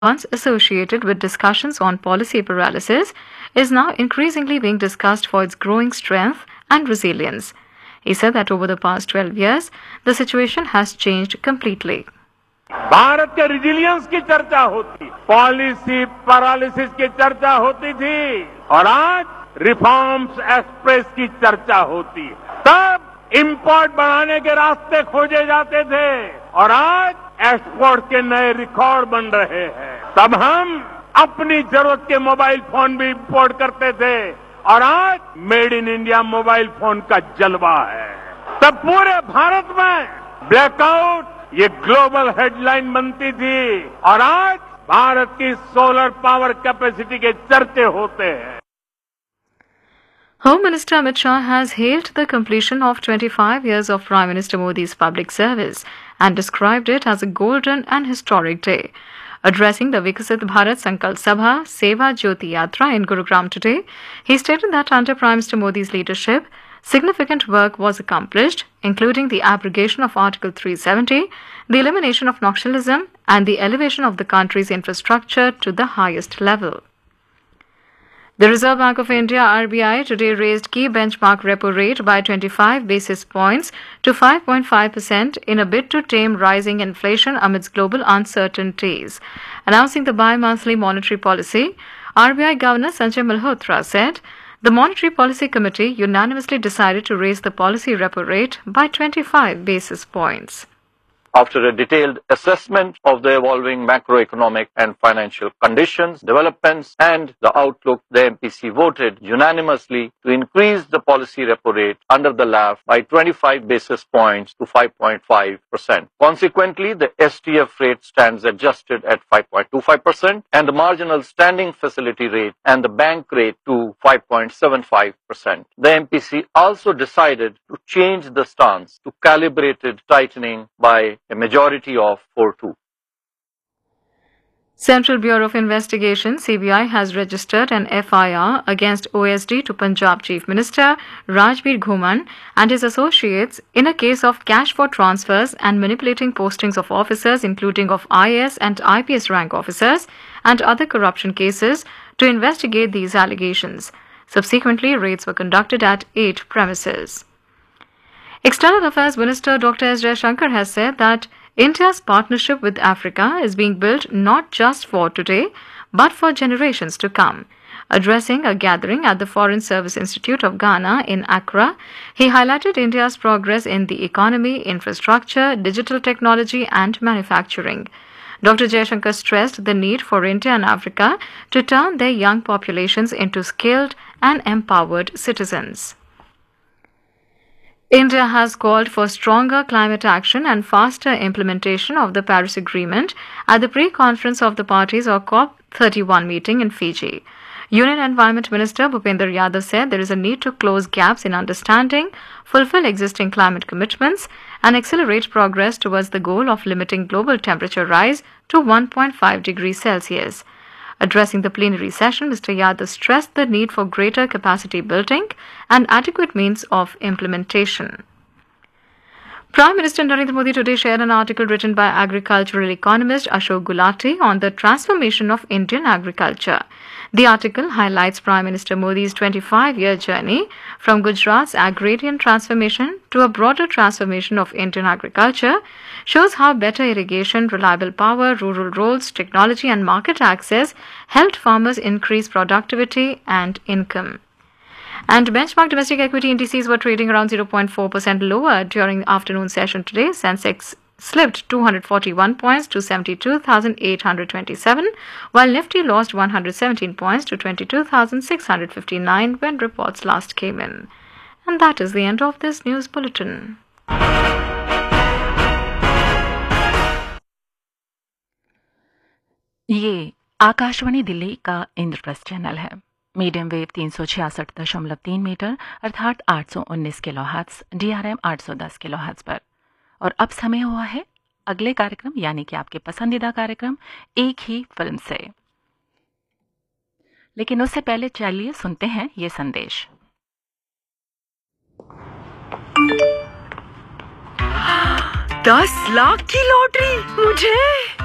once associated with discussions on policy paralysis, is now increasingly being discussed for its growing strength and resilience. He said that over the past 12 years, the situation has changed completely. Bharat के resilience की चर्चा होती, policy paralysis की चर्चा होती थी और आज रिफॉर्म्स एक्सप्रेस की चर्चा होती। तब इंपोर्ट बढ़ाने के रास्ते खोजे जाते थे और आज एक्सपोर्ट के नए रिकॉर्ड बन रहे हैं। तब हम अपनी जरूरत के मोबाइल फोन भी इंपोर्ट करते थे और आज made in India mobile phone का जलवा है। तब पूरे भारत में ब्लैकआउट ये ग्लोबल हेडलाइन बनती थी और आज भारत की सोलर पावर कैपेसिटी के चर्चे होते हैं। Home Minister Amit Shah has hailed the completion of 25 years of Prime Minister Modi's public service and described it as a golden and historic day. Addressing the Viksit Bharat Sankalp Sabha Seva Jyoti Yatra in Gurugram today, he stated that under Prime Minister Modi's leadership, significant work was accomplished, including the abrogation of Article 370, the elimination of Naxalism, and the elevation of the country's infrastructure to the highest level. The Reserve Bank of India (RBI) today raised key benchmark repo rate by 25 basis points to 5.5% in a bid to tame rising inflation amidst global uncertainties. Announcing the bi-monthly monetary policy, RBI Governor Sanjay Malhotra said the Monetary Policy Committee unanimously decided to raise the policy repo rate by 25 basis points. After a detailed assessment of the evolving macroeconomic and financial conditions, developments, and the outlook, the MPC voted unanimously to increase the policy repo rate under the LAF by 25 basis points to 5.5%. Consequently, the STF rate stands adjusted at 5.25% and the marginal standing facility rate and the bank rate to 5.75%. The MPC also decided to change the stance to calibrated tightening by a majority of 4-2. Central Bureau of Investigation (CBI) has registered an FIR against OSD to Punjab Chief Minister Rajbir Ghuman and his associates in a case of cash for transfers and manipulating postings of officers, including of IAS and IPS rank officers, and other corruption cases to investigate these allegations. Subsequently, raids were conducted at 8 premises. External Affairs Minister Dr. S. Jaishankar has said that India's partnership with Africa is being built not just for today, but for generations to come. Addressing a gathering at the Foreign Service Institute of Ghana in Accra, he highlighted India's progress in the economy, infrastructure, digital technology, and manufacturing. Dr. Jaishankar stressed the need for India and Africa to turn their young populations into skilled and empowered citizens. India has called for stronger climate action and faster implementation of the Paris Agreement at the pre-conference of the parties or COP31 meeting in Fiji. Union Environment Minister Bhupender Yadav said there is a need to close gaps in understanding, fulfill existing climate commitments, and accelerate progress towards the goal of limiting global temperature rise to 1.5 degrees Celsius. Addressing the plenary session, Mr. Yadav stressed the need for greater capacity building and adequate means of implementation. Prime Minister Narendra Modi today shared an article written by agricultural economist Ashok Gulati on the transformation of Indian agriculture. The article highlights Prime Minister Modi's 25-year journey from Gujarat's agrarian transformation to a broader transformation of Indian agriculture, shows how better irrigation, reliable power, rural roads, technology and market access helped farmers increase productivity and income. And benchmark domestic equity indices were trading around 0.4% lower during the afternoon session today. Sensex slipped 241 points to 72,827, while Nifty lost 117 points to 22,659 when reports last came in. And that is the end of this news bulletin. ये आकाशवाणी दिल्ली का Indraprastha channel है। Medium wave 366.3 metre अर्थात 819 kilohertz, DRM 810 kilohertz पर। और अब समय हुआ है अगले कार्यक्रम यानी कि आपके पसंदीदा कार्यक्रम एक ही फिल्म से। लेकिन उससे पहले चलिए सुनते हैं ये संदेश। 10 लाख की लॉटरी मुझे